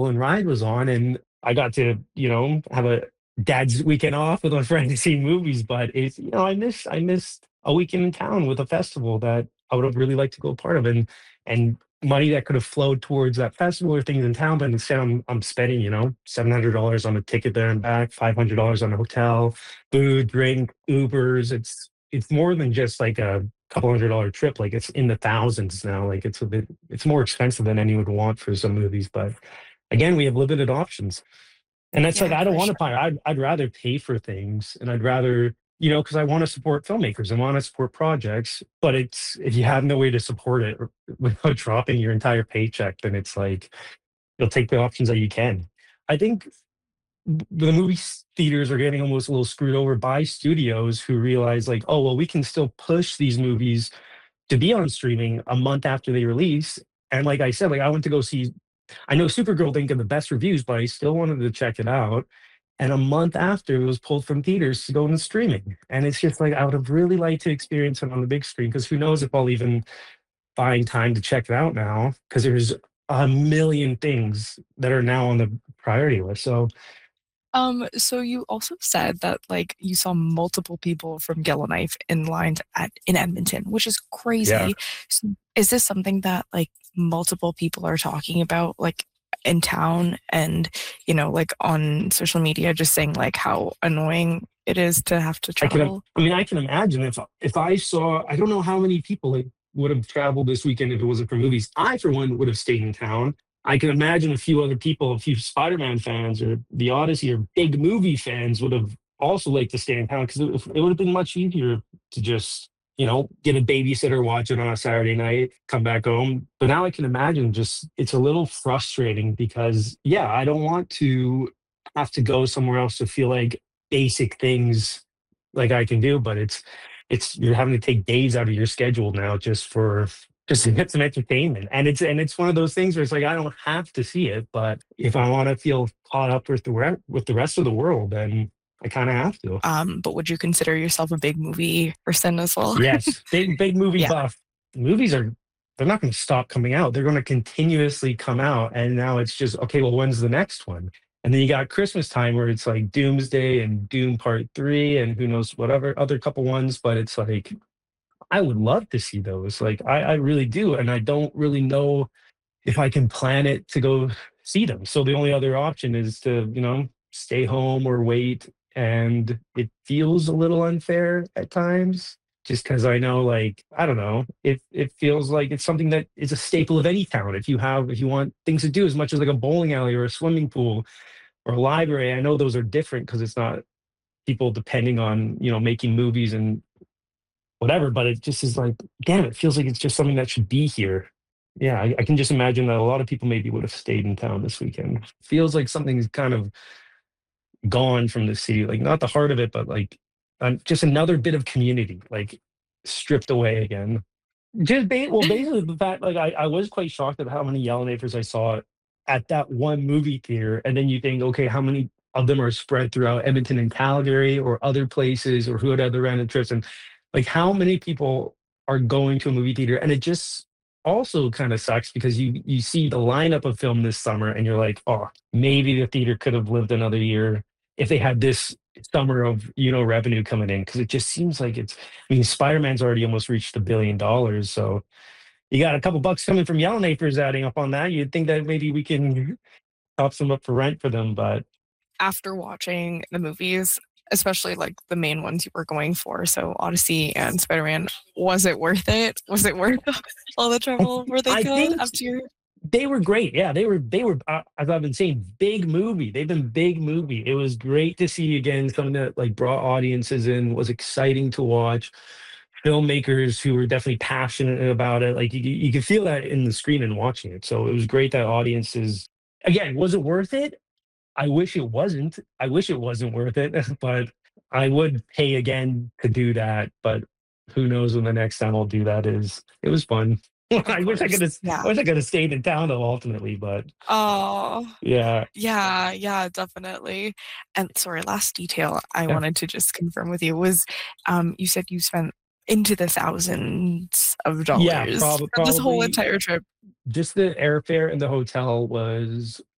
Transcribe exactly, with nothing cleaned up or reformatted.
and ride was on, and I got to, you know, have a dad's weekend off with my friend to see movies, but it's you know, I miss I missed a weekend in town with a festival that I would have really liked to go part of, and and money that could have flowed towards that festival or things in town, but instead I'm I'm spending, you know, seven hundred dollars on a ticket there and back, five hundred dollars on a hotel, food, drink, Ubers. It's it's more than just like a couple hundred dollar trip. Like it's in the thousands now. Like it's a bit it's more expensive than anyone would want for some movies. But again, we have limited options. And it's like Yeah, I don't for want to sure. buy. I'd I'd rather pay for things, and I'd rather you know because I want to support filmmakers. I want to support projects. But it's if you have no way to support it without dropping your entire paycheck, then it's like you'll take the options that you can. I think the movie s- theaters are getting almost a little screwed over by studios who realize like, oh well, we can still push these movies to be on streaming a month after they release. And like I said, like I went to go see I know Supergirl didn't get the best reviews, but I still wanted to check it out. And a month after, it was pulled from theaters to go into streaming. And it's just like I would have really liked to experience it on the big screen because who knows if I'll even find time to check it out now because there's a million things that are now on the priority list. So Um, so you also said that, like, you saw multiple people from Yellowknife in lines at in Edmonton, which is yeah, crazy. So is this something that, like, multiple people are talking about, like, in town and, you know, like, on social media, just saying, like, how annoying it is to have to I can. travel? I mean, I can imagine if if I saw. I don't know how many people like, would have traveled this weekend if it wasn't for movies. I, for one, would have stayed in town. I can imagine a few other people, a few Spider-Man fans or the Odyssey or big movie fans would have also liked to stay in town because it, it would have been much easier to just you know get a babysitter, watch it on a Saturday night, come back home. But now I can imagine just it's a little frustrating because yeah, I don't want to have to go somewhere else to feel like basic things like I can do, but it's it's you're having to take days out of your schedule now just for just to get some entertainment. And it's and it's one of those things where it's like I don't have to see it, but if I want to feel caught up with the re- with the rest of the world, then I kind of have to. Um, but would you consider yourself a big movie person as well? Yes, big big movie Yeah. buff. Movies are they're not going to stop coming out. They're going to continuously come out, and now it's just okay. Well, when's the next one? And then you got Christmas time where it's like Doomsday and Doom Part Three, and who knows whatever other couple ones. But it's like I would love to see those. Like I, I really do, and I don't really know if I can plan it to go see them. So the only other option is to, you know, stay home or wait. And it feels a little unfair at times, just because I know, like, I don't know, it it feels like it's something that is a staple of any town. If you have, if you want things to do as much as like a bowling alley or a swimming pool or a library, I know those are different because it's not people depending on, you know, making movies and whatever, but it just is like, damn, it feels like it's just something that should be here. Yeah, I, I can just imagine that a lot of people maybe would have stayed in town this weekend. Feels like something's kind of gone from the city, like not the heart of it, but like um, just another bit of community, like stripped away again. Just ba- well, basically the fact, like I, I was quite shocked at how many Yellowknifers I saw at that one movie theater, and then you think, okay, how many of them are spread throughout Edmonton and Calgary or other places, or who had other random trips, and like how many people are going to a movie theater, and it just also kind of sucks because you you see the lineup of film this summer, and you're like, oh, maybe the theater could have lived another year if they had this summer of you know revenue coming in because it just seems like it's I mean, Spider-Man's already almost reached a billion dollars, so you got a couple bucks coming from Yellowknifers adding up on that. You'd think that maybe we can top some up for rent for them, but After watching the movies, especially like the main ones you were going for, so Odyssey and Spider-Man, was it worth it? Was it worth all the I, trouble? Were they I good think after your they were great. Yeah, they were. They were. Uh, as I've been saying, big movie. They've been big movie. It was great to see again something that like brought audiences in. Was exciting to watch. Filmmakers who were definitely passionate about it. Like you, you could feel that in the screen and watching it. So it was great that audiences. Again, was it worth it? I wish it wasn't. I wish it wasn't worth it, but I would pay again to do that. But who knows when the next time I'll do that is. It was fun. Of I wish I course, could have. I yeah. wish I could have stayed in town though. Ultimately, but Oh, yeah, yeah, yeah, definitely. And sorry, last detail I yeah, wanted to just confirm with you was, um, you said you spent into the thousands of yeah. dollars Probably, for this whole probably entire trip. just the airfare and the hotel was.